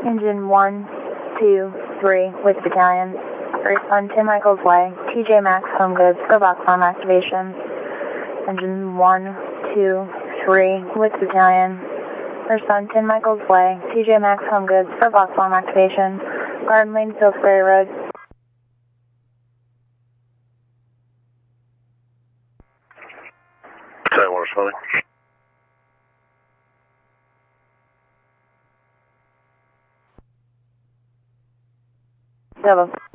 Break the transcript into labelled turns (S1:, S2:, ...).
S1: Engine 1, 2, 3 with battalion. Respond 10 Michaels Way, TJ Maxx Home Goods for box alarm activation. Engine 1, 2, 3 with battalion. Respond 10 Michaels Way, TJ Maxx Home Goods for box alarm activation. Garden Lane, Pillsbury Road.
S2: Battalion 1 responding.
S1: 7.